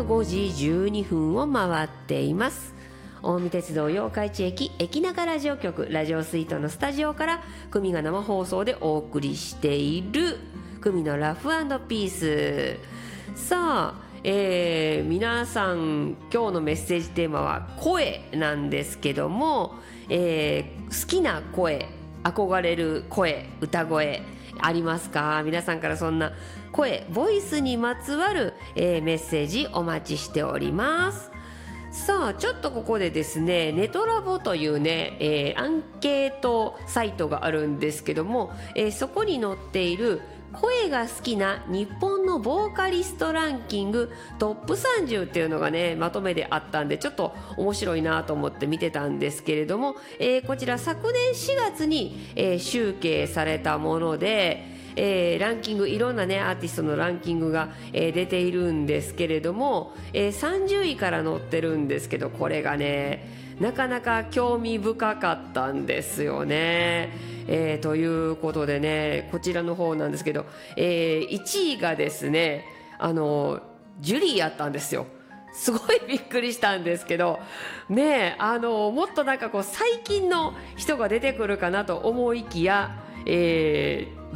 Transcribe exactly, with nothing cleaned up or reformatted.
ごじじゅうにふんを回っています。近江鉄道八日市駅駅中ラジオ局ラジオスイートのスタジオから久美が生放送でお送りしている久美のラフ&ピース。さあ、えー、皆さん今日のメッセージテーマは声なんですけども、えー、好きな声、憧れる声、歌声ありますか？皆さんからそんな声、ボイスにまつわる、えー、メッセージお待ちしております。さあ、ちょっとここでですね、ネトラボというね、えー、アンケートサイトがあるんですけども、えー、そこに載っている声が好きな日本のボーカリストランキングトップさんじゅうっていうのがね、まとめであったんで、ちょっと面白いなと思って見てたんですけれども、えー、こちら昨年しがつに、えー、集計されたもので、えー、ランキング、いろんなねアーティストのランキングが、えー、出ているんですけれども、えー、さんじゅういから載ってるんですけど、これがねなかなか興味深かったんですよね。えー、ということでね、こちらの方なんですけど、えー、いちいがですね、あのジュリーやったんですよ。すごいびっくりしたんですけどね、あのもっとなんかこう最近の人が出てくるかなと思いきや、えー